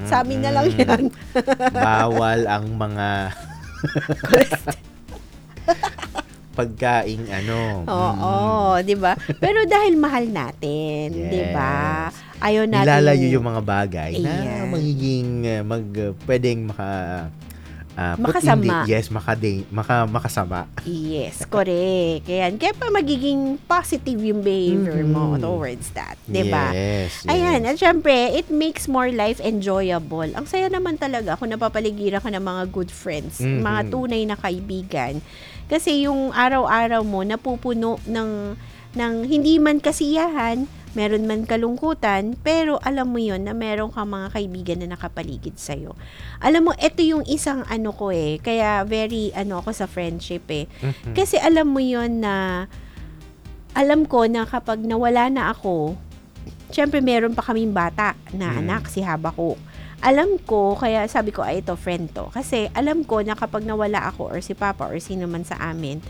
Sa amin na lang yan. Bawal ang mga pagkaing Oo, 'di ba? Pero dahil mahal natin, 'di ba? Yes. Ayaw natin Nilalayo yung mga bagay na Ayan. magiging pwedeng Makasama. makasama. Yes, correct. Kaya pa magiging positive yung behavior mo Mhm. towards that, 'di ba? Yes, Ayan, yes. at syempre, it makes more life enjoyable. Ang saya naman talaga kung napapaligiran ka ng mga good friends, mga Mhm. tunay na kaibigan. Kasi yung araw-araw mo napupuno ng hindi man kasiyahan, meron man kalungkutan, pero alam mo yon na meron kang mga kaibigan na nakapaligid sa'yo. Alam mo, ito yung isang ko kaya very ako sa friendship Mhm. Kasi alam mo yon na alam ko na kapag nawala na ako, syempre meron pa kaming bata na anak, si Habakuk. Alam ko, kaya sabi ko, ito, friend to. Kasi alam ko na kapag nawala ako or si Papa or sino man sa amin,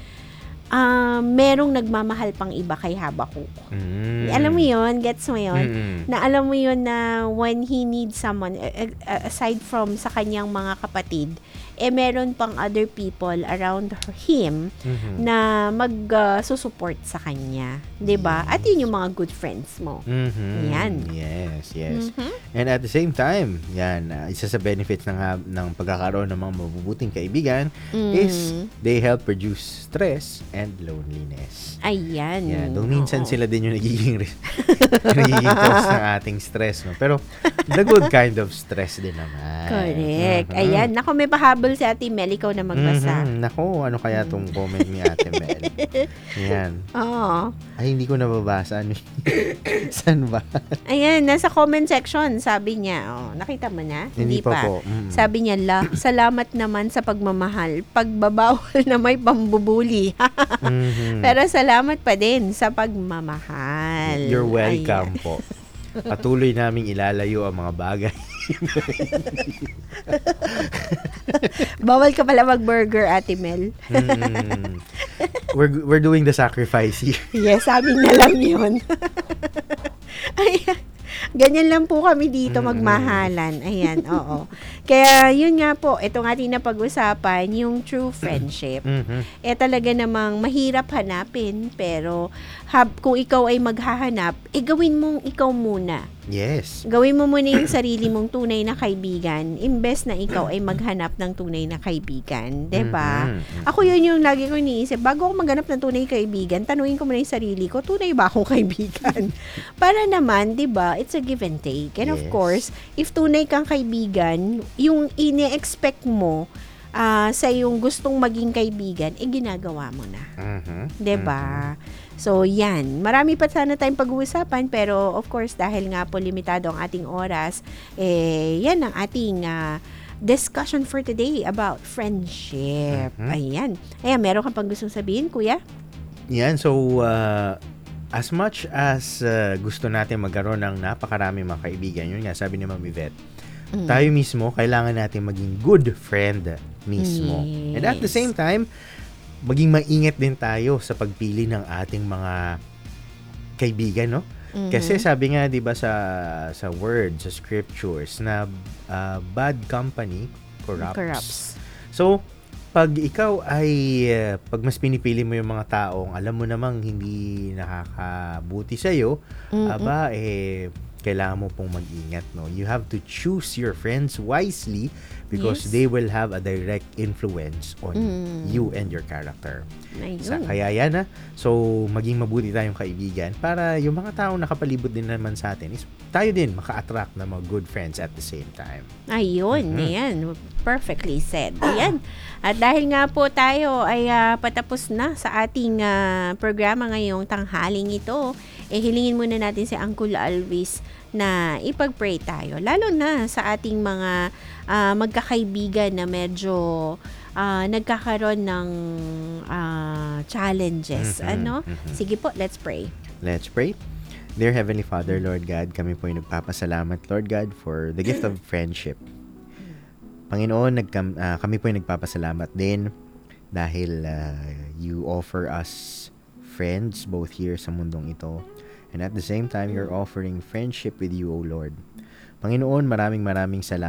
merong nagmamahal pang iba kay Habakuk. Alam mo yun? Gets mo yun? Mm. Na alam mo yun na when he needs someone, aside from sa kanyang mga kapatid, meron pang other people around him Mhm. na mag-susupport sa kanya. 'Di ba? At yun yung mga good friends mo. Mhm. Yan. Yes, yes. Mhm. And at the same time, yan, isa sa benefits ng pagkakaroon ng mga mabubuting kaibigan is they help reduce stress and loneliness. Ayan. Yan, nung minsan Oo. sila din yung nagiging cause ng ating stress, no? Pero the good kind of stress din naman. Correct. Mhm. Ayan. Naku, may pahabol si Ate Mel. Ikaw na magbasa. Naku, ano kaya tong comment ni Ate Mel? Yan. Oo. Ay, hindi ko nababasa. Ano yun? Saan ba? Ayan, nasa comment section, sabi niya. Oh, nakita mo na? Hindi pa po. Sabi niya, salamat naman sa pagmamahal. Pagbabawal na may pambubuli. Mhm. Pero salamat pa din sa pagmamahal. You're welcome Ayan. po. Patuloy naming ilalayo ang mga bagay. Bawal ka pala mag-burger, Ate Mel. Mm. We're doing the sacrifice here. Yes, sabi na lang yun. Ayan. Ganyan lang po kami dito magmahalan. Ayan, oo. Kaya yun nga po, ito nga din na pag-usapan, yung true friendship. Mhm. Talaga namang mahirap hanapin, pero kung ikaw ay maghahanap, gawin mong ikaw muna. Yes. Gawin mo muna yung sarili mong tunay na kaibigan, imbes na ikaw ay maghanap ng tunay na kaibigan. 'Di ba? Mhm. Ako yun yung lagi ko iniisip, bago ako maghanap ng tunay kaibigan, tanungin ko muna yung sarili ko, tunay ba akong kaibigan? Para naman, 'di ba, it's a give and take. And of Yes. course, if tunay kang kaibigan, yung ine-expect mo sa yung gustong maging kaibigan, ginagawa mo na. Mhm. 'Di ba? So, yan. Marami pa sana tayong pag-uusapan, pero of course, dahil nga po limitado ang ating oras, yan ang ating discussion for today about friendship. Mhm. Ayan. Ayan, meron kang pang gustong sabihin, kuya? Yan, so as much as gusto natin magkaroon ng napakarami mga kaibigan, yun nga, sabi ni Ma'am Yvette, tayo mismo, kailangan natin maging good friend mismo. And at the Yes. same time, maging maingat din tayo sa pagpili ng ating mga kaibigan, no? Kasi sabi nga 'di ba sa word, sa scriptures na bad company corrupts. So, pag ikaw ay pag mas pinipili mo yung mga taong alam mo namang hindi nakakabuti sa iyo, aba kailangan mo pong mag-ingat, no? You have to choose your friends wisely because Yes. they will have a direct influence on you and your character. Ayun. Kaya yan so maging mabuti tayong kaibigan para yung mga taong nakapalibot din naman sa atin is tayo din maka-attract ng mga good friends at the same time. Ayun, ayan. Perfectly said. Ayan. At dahil nga po tayo ay patapos na sa ating programa ngayong tanghaling ito, hilingin muna natin si Uncle Alvis na ipag-pray tayo. Lalo na sa ating mga magkakaibigan na medyo nagkakaroon ng challenges. Sige po, let's pray. Let's pray. Dear Heavenly Father, Lord God, kami po ay nagpapasalamat, Lord God, for the gift of friendship. Panginoon, kami po ay nagpapasalamat din dahil you offer us friends both here sa mundong ito. And at the same time, you're offering friendship with you, O Lord. Panginoon, maraming salamat